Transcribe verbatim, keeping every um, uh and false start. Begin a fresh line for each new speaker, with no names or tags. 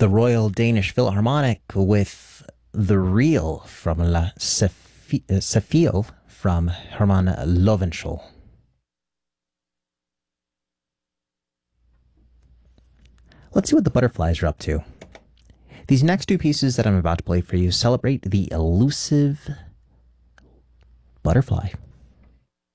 the Royal Danish Philharmonic with The Reel from La Sefil from Herman Lovenschul. Let's see what the Butterflies are up to. These next two pieces that I'm about to play for you celebrate the elusive butterfly.